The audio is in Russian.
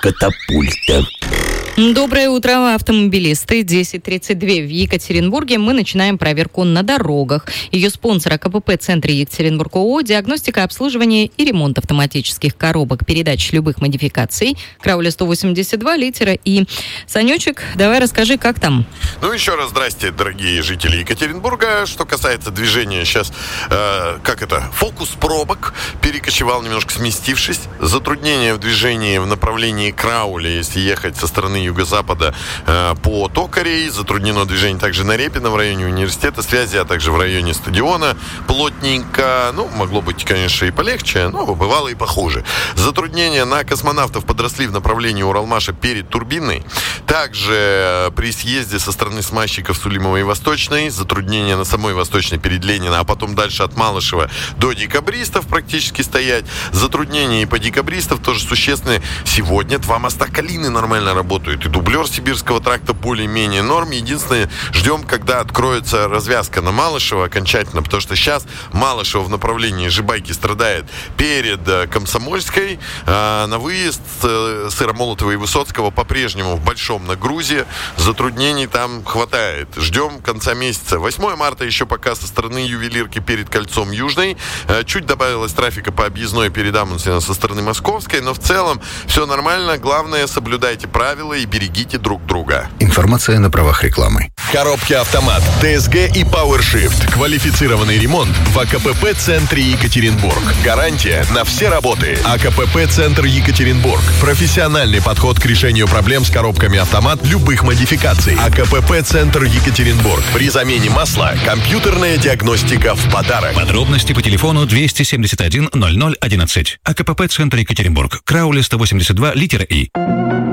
катапульта. Доброе утро, автомобилисты. 10:32 в Екатеринбурге. Мы начинаем проверку на дорогах. Ее спонсор АКПП-центр Екатеринбург ООО, диагностика, обслуживание и ремонт автоматических коробок передач любых модификаций. Крауля 182, литера И. Санечек, давай расскажи, как там? Еще раз здрасте, дорогие жители Екатеринбурга. Что касается движения, сейчас, фокус пробок перекочевал, немножко сместившись. Затруднение в движении в направлении Крауля, если ехать со стороны юго-запада по Токарей. Затруднено движение также на Репино в районе университета связи, а также в районе стадиона. Плотненько. Могло быть, конечно, и полегче, но бывало и похуже. Затруднения на космонавтов подросли в направлении Уралмаша перед Турбиной. Также при съезде со стороны Смазчиков, Сулимова и Восточной. Затруднения на самой Восточной перед Ленина, а потом дальше от Малышева до Декабристов практически стоять. Затруднения и по Декабристов тоже существенные. Сегодня два моста Калины нормально работают. И дублер Сибирского тракта более-менее норм. Единственное, ждем, когда откроется развязка на Малышево окончательно, потому что сейчас Малышево в направлении Жибайки страдает перед Комсомольской. На выезд Сыромолотова и Высоцкого по-прежнему в большом нагрузе. Затруднений там хватает. Ждем конца месяца. 8 марта еще пока со стороны Ювелирки перед Кольцом Южной. Чуть добавилось трафика по объездной перед Амундсеном со стороны Московской, но в целом все нормально. Главное, соблюдайте правила и берегите друг друга. Информация на правах рекламы. Коробки «Автомат», ТСГ и PowerShift. Квалифицированный ремонт в АКПП-центре Екатеринбург. Гарантия на все работы. АКПП-центр Екатеринбург. Профессиональный подход к решению проблем с коробками «Автомат» любых модификаций. АКПП-центр Екатеринбург. При замене масла компьютерная диагностика в подарок. Подробности по телефону 271 0011. АКПП-центр Екатеринбург. Крауля 182, литера И.